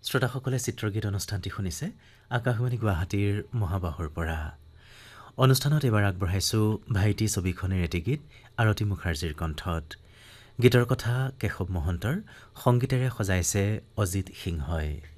শ্ৰোতাসকলে চিত্ৰগীত অনুষ্ঠানটি শুনিছে আকাশবাণী গুৱাহাটীৰ মহাবাহুৰ পৰা। অনুষ্ঠানত এবাৰ আগবঢ়াইছোঁ ভাইটি ছবিখনেৰ এটি গীত আৰতি মুখাৰ্জীৰ কণ্ঠত। গীতৰ কথা কেশৱ মহন্তৰ, সংগীতেৰে সজাইছে অজিত সিংহই।